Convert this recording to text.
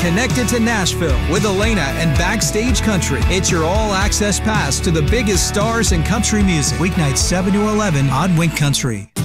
connected to Nashville with Elena and Backstage Country. It's your all-access pass to the biggest stars in country music. Weeknights 7 to 11 on Wink Country.